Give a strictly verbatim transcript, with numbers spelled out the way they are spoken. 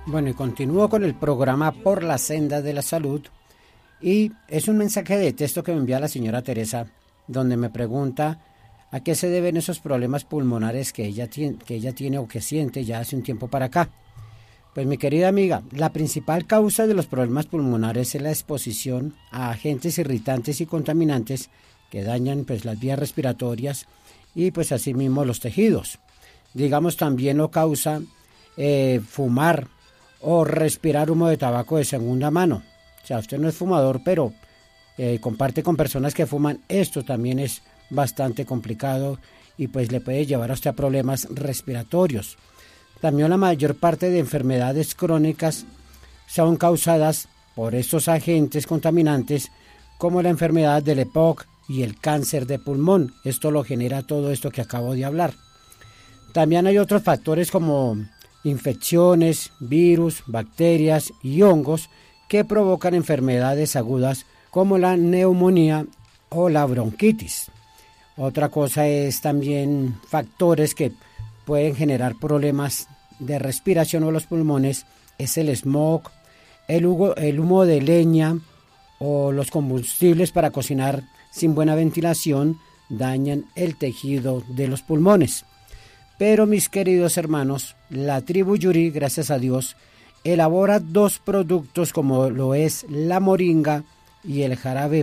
Bueno, y continúo con el programa Por la Senda de la Salud. Y es un mensaje de texto que me envía la señora Teresa, donde me pregunta a qué se deben esos problemas pulmonares que ella tiene, que ella tiene o que siente ya hace un tiempo para acá. Pues mi querida amiga, la principal causa de los problemas pulmonares es la exposición a agentes irritantes y contaminantes que dañan pues las vías respiratorias y pues asimismo los tejidos. Digamos, también lo causa eh, fumar o respirar humo de tabaco de segunda mano. O sea, usted no es fumador, pero eh, comparte con personas que fuman. Esto también es bastante complicado y pues le puede llevar a usted a problemas respiratorios. También la mayor parte de enfermedades crónicas son causadas por estos agentes contaminantes, como la enfermedad del EPOC y el cáncer de pulmón. Esto lo genera todo esto que acabo de hablar. También hay otros factores como infecciones, virus, bacterias y hongos que provocan enfermedades agudas como la neumonía o la bronquitis. Otra cosa es también factores que pueden generar problemas de respiración o los pulmones, es el smog, el humo, el humo de leña o los combustibles para cocinar sin buena ventilación dañan el tejido de los pulmones. Pero mis queridos hermanos, la tribu Yuri, gracias a Dios, elabora dos productos como lo es la moringa y el jarabe